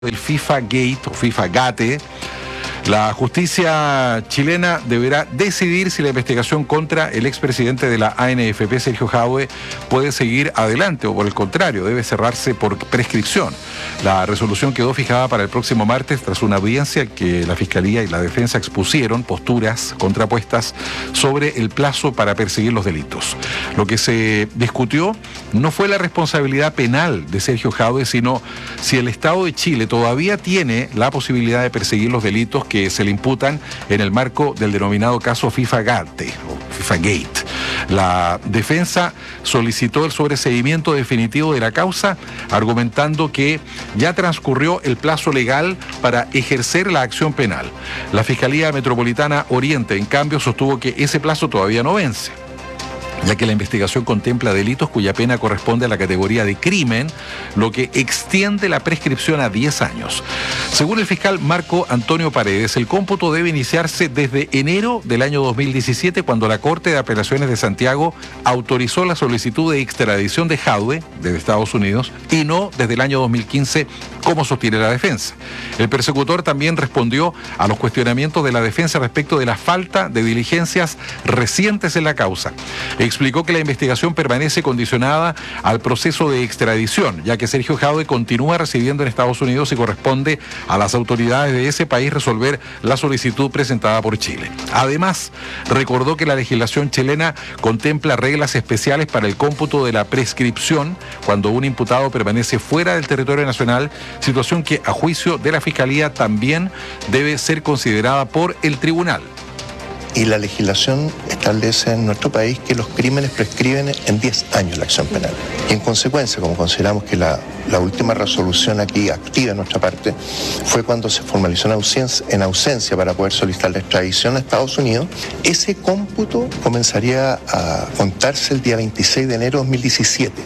del FIFA Gate o FIFA Gate, la justicia chilena deberá decidir si la investigación contra el expresidente de la ANFP, Sergio Jadwe, puede seguir adelante o por el contrario, debe cerrarse por prescripción. La resolución quedó fijada para el próximo martes tras una audiencia que la Fiscalía y la Defensa expusieron posturas contrapuestas sobre el plazo para perseguir los delitos. Lo que se discutió no fue la responsabilidad penal de Sergio Jadwe, sino si el Estado de Chile todavía tiene la posibilidad de perseguir los delitos que se le imputan en el marco del denominado caso FIFA Gate o FIFA Gate. La defensa solicitó el sobreseimiento definitivo de la causa, argumentando que ya transcurrió el plazo legal para ejercer la acción penal. La Fiscalía Metropolitana Oriente, en cambio, sostuvo que ese plazo todavía no vence, ya que la investigación contempla delitos cuya pena corresponde a la categoría de crimen, lo que extiende la prescripción a 10 años. Según el fiscal Marco Antonio Paredes, el cómputo debe iniciarse desde enero del año 2017, cuando la Corte de Apelaciones de Santiago autorizó la solicitud de extradición de Jadwe desde Estados Unidos, y no desde el año 2015, como sostiene la defensa. El persecutor también respondió a los cuestionamientos de la defensa respecto de la falta de diligencias recientes en la causa. Explicó que la investigación permanece condicionada al proceso de extradición, ya que Sergio Jadwe continúa residiendo en Estados Unidos y corresponde a las autoridades de ese país resolver la solicitud presentada por Chile. Además, recordó que la legislación chilena contempla reglas especiales para el cómputo de la prescripción cuando un imputado permanece fuera del territorio nacional, situación que, a juicio de la Fiscalía, también debe ser considerada por el tribunal. Y la legislación establece en nuestro país que los crímenes prescriben en 10 años la acción penal. Y en consecuencia, como consideramos que la última resolución aquí activa de nuestra parte fue cuando se formalizó en ausencia para poder solicitar la extradición a Estados Unidos, ese cómputo comenzaría a contarse el día 26 de enero de 2017.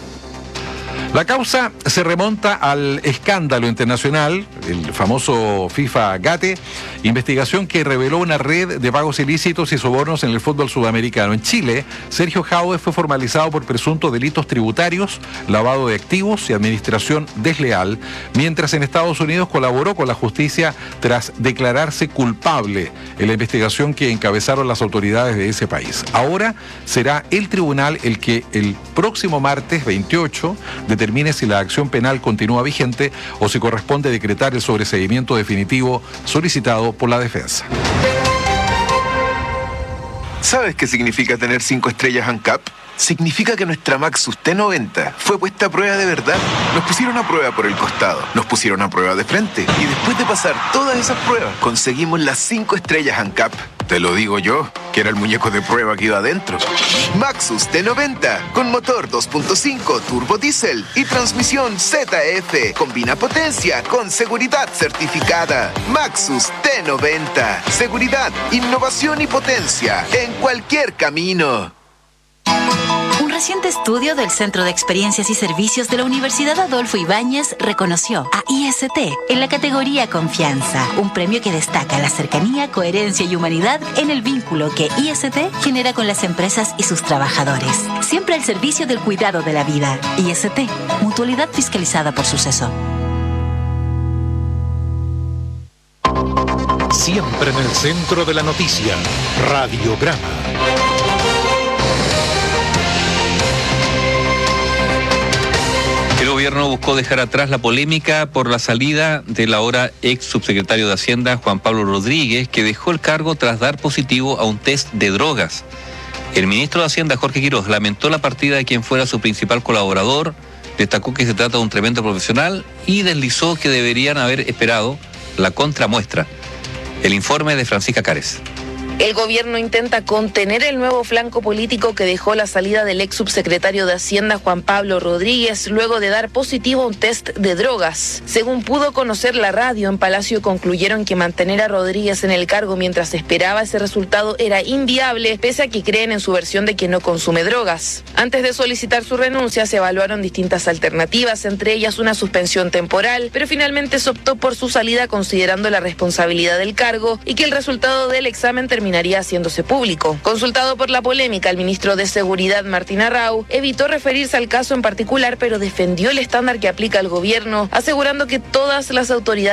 La causa se remonta al escándalo internacional, el famoso FIFA Gate, investigación que reveló una red de pagos ilícitos y sobornos en el fútbol sudamericano. En Chile, Sergio Jadwe fue formalizado por presuntos delitos tributarios, lavado de activos y administración desleal, mientras en Estados Unidos colaboró con la justicia tras declararse culpable en la investigación que encabezaron las autoridades de ese país. Ahora será el tribunal el que el próximo martes 28 determine si la acción penal continúa vigente o si corresponde decretar el sobreseimiento definitivo solicitado por la defensa. ¿Sabes qué significa tener 5 estrellas ANCAP? Significa que nuestra Maxus T90 fue puesta a prueba de verdad. Nos pusieron a prueba por el costado, nos pusieron a prueba de frente, y después de pasar todas esas pruebas, conseguimos las 5 estrellas ANCAP. Te lo digo yo, que era el muñeco de prueba que iba adentro. Maxus T90, con motor 2.5 turbo diésel y transmisión ZF. Combina potencia con seguridad certificada. Maxus T90, seguridad, innovación y potencia en cualquier camino. Un reciente estudio del Centro de Experiencias y Servicios de la Universidad Adolfo Ibáñez reconoció a IST en la categoría Confianza, un premio que destaca la cercanía, coherencia y humanidad en el vínculo que IST genera con las empresas y sus trabajadores. Siempre al servicio del cuidado de la vida. IST, mutualidad fiscalizada por Suceso. Siempre en el centro de la noticia, Radiograma. El gobierno buscó dejar atrás la polémica por la salida del ahora ex subsecretario de Hacienda, Juan Pablo Rodríguez, que dejó el cargo tras dar positivo a un test de drogas. El ministro de Hacienda, Jorge Quiroz, lamentó la partida de quien fuera su principal colaborador, destacó que se trata de un tremendo profesional y deslizó que deberían haber esperado la contramuestra. El informe de Francisca Cárez. El gobierno intenta contener el nuevo flanco político que dejó la salida del ex subsecretario de Hacienda Juan Pablo Rodríguez luego de dar positivo a un test de drogas. Según pudo conocer la radio, en Palacio concluyeron que mantener a Rodríguez en el cargo mientras esperaba ese resultado era inviable, pese a que creen en su versión de que no consume drogas. Antes de solicitar su renuncia, se evaluaron distintas alternativas, entre ellas una suspensión temporal, pero finalmente se optó por su salida considerando la responsabilidad del cargo y que el resultado del examen terminó terminaría haciéndose público. Consultado por la polémica, el ministro de Seguridad, Martín Arrau, evitó referirse al caso en particular, pero defendió el estándar que aplica el gobierno, asegurando que todas las autoridades